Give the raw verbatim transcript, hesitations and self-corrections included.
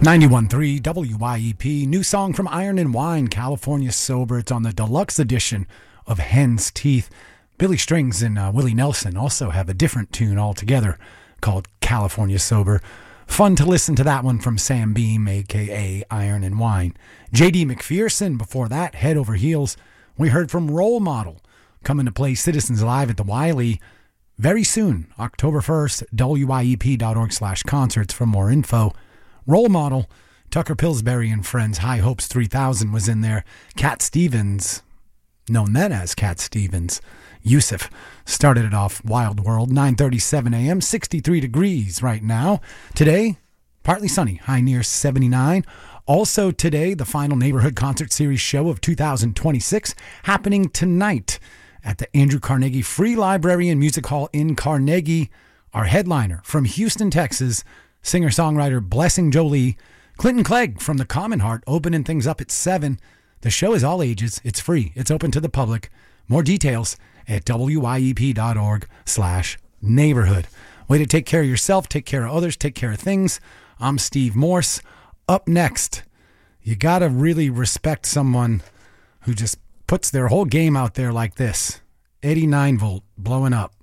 ninety-one point three W Y E P, new song from Iron and Wine, California Sober. It's on the deluxe edition of Hen's Teeth. Billy Strings and uh, Willie Nelson also have a different tune altogether called California Sober. Fun to listen to that one from Sam Beam, a k a. Iron and Wine. J D McPherson, before that, Head Over Heels. We heard from Role Model, coming to play Citizens Live at the Wiley very soon, October first, W Y E P dot org slash concerts for more info. Role Model, Tucker Pillsbury and Friends, High Hopes three thousand was in there. Cat Stevens, known then as Cat Stevens, Yusuf, started it off. Wild World, nine thirty-seven a.m., sixty-three degrees right now. Today, partly sunny, high near seventy-nine. Also today, the final Neighborhood Concert Series show of two thousand twenty-six, happening tonight at the Andrew Carnegie Free Library and Music Hall in Carnegie. Our headliner from Houston, Texas, singer-songwriter Blessing Jolie. Clinton Clegg from The Common Heart, opening things up at seven. The show is all ages. It's free. It's open to the public. More details at W Y E P dot org slash neighborhood. Way to take care of yourself, take care of others, take care of things. I'm Steve Morse. Up next, you got to really respect someone who just puts their whole game out there like this. eighty-nine volt blowing up.